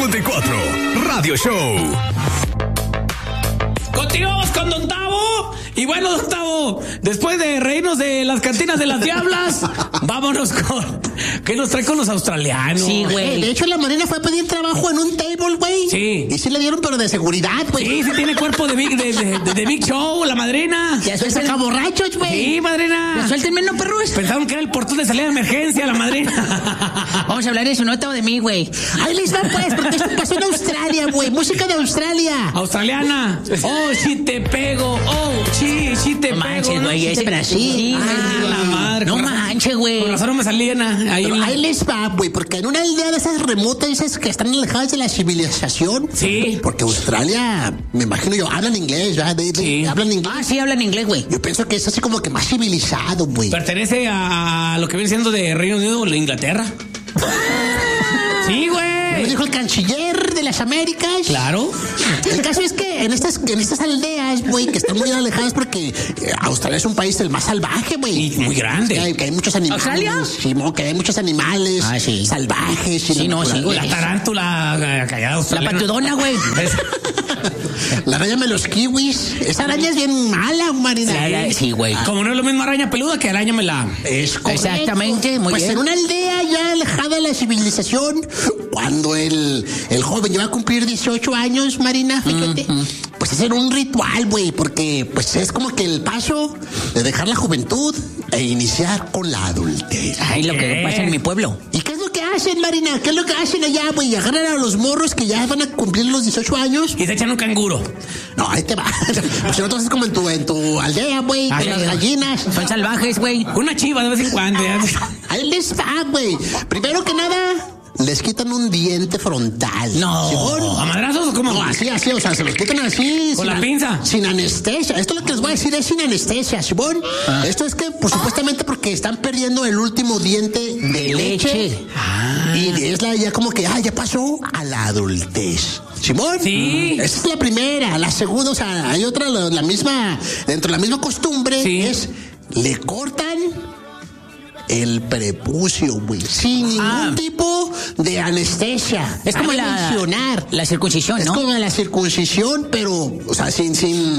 54 Radio Show. Continuamos con Don Tavo. Y bueno, Don Tavo, después de reírnos de las cantinas de las diablas, vámonos con... ¿Qué nos trae con los australianos? Sí, güey. De hecho, la Marina fue a pedir trabajo en un table, güey. Sí. Y sí le dieron, pero de seguridad, güey. Sí, tiene cuerpo de Big Show, la madrina. Ya soy saca borrachos, güey. Sí, madrina. Ya suéltenme, no, perros. Pensaron que era el portón de salida de emergencia, la madrina. Vamos a hablar de eso, no de mí, güey. Ahí les va, pues, porque esto pasó en Australia, güey. Música de Australia. Australiana. Oh, sí te pego. Oh, sí te pego. Manches, güey, es Brasil. La madre. No manches, güey. Con razón no me salían ahí les va, güey, porque en una aldea de esas remotas, esas que están alejadas de la civilización. Sí. Porque Australia, me imagino yo, hablan inglés, ¿verdad? Sí. Hablan inglés. Ah, sí, hablan inglés, güey. Yo pienso que es así como que más civilizado, güey. Pertenece a lo que viene siendo de Reino Unido o Inglaterra. Sí, güey. Lo dijo el canciller de las Américas. Claro. El caso es que en estas aldeas, güey, que están muy alejadas porque Australia es un país el más salvaje, güey. Y muy grande. Que hay muchos animales. ¿Australia? Sí, que hay muchos animales salvajes. Sí, no, sí, güey. La tarántula callada australiana. La patudona, güey. La araña de los kiwis. Esa araña es bien mala, Marina. Sí, güey. Como no es lo mismo araña peluda que araña mela. Es correcto. Exactamente, muy pues bien. en una aldea ya alejada de la civilización, cuando el joven ya va a cumplir 18 años, Marina, fíjate, pues hacer un ritual, güey, porque pues es como que el paso de dejar la juventud e iniciar con la adultez. Ay, lo que pasa en mi pueblo. ¿Y qué es lo que hacen, Marina? ¿Qué es lo que hacen allá, güey? Agarran a los morros que ya van a cumplir los 18 años. Y se echan un canguro. No, ahí te va. Pues nosotros es como en tu aldea, güey, con las gallinas. Son salvajes, güey. Una chiva de vez en cuando. Ahí les va, güey. Primero que nada, les quitan un diente frontal. No. ¿Simón? ¿A madrazos o cómo? No, así, o sea, se los quitan así. ¿Con la pinza? Sin anestesia. Esto lo que les voy a decir es sin anestesia, ¿Simón? Esto es que, pues, supuestamente porque están perdiendo el último diente de leche. Y es ya como que, ya pasó a la adultez. ¿Simón? Sí. Esa es la primera. La segunda, o sea, hay otra, la misma, dentro de la misma costumbre, es, le cortan el prepucio, güey, sin ningún tipo de anestesia. Es como la circuncisión, ¿no? Es como la circuncisión, pero, o sea, sin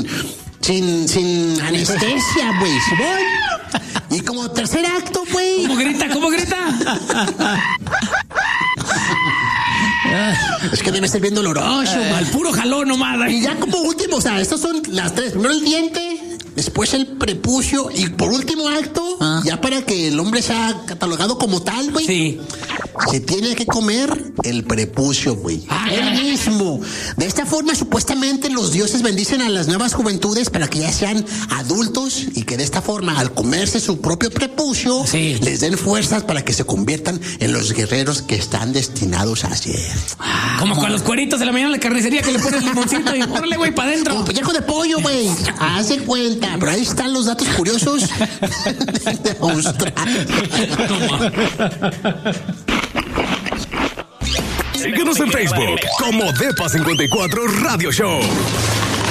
anestesia, güey, ¿sí? Y como tercer acto, güey. ¿Cómo grita? Es que debe ser bien doloroso, al puro jalón nomás. Y ya como último, o sea, estas son las tres. Primero el diente, después el prepucio y por último acto, ya para que el hombre sea catalogado como tal, güey. Sí. Se tiene que comer el prepucio, güey. El mismo. De esta forma, supuestamente, los dioses bendicen a las nuevas juventudes para que ya sean adultos y que de esta forma, al comerse su propio prepucio, les den fuerzas para que se conviertan en los guerreros que están destinados a ser. Como con los cueritos de la mañana en la carnicería que le pones limoncito y órale, güey, para adentro. Como pellejo de pollo, güey. Haz de cuenta. Pero ahí están los datos curiosos de Australia. Síguenos en Facebook como Depa54 Radio Show.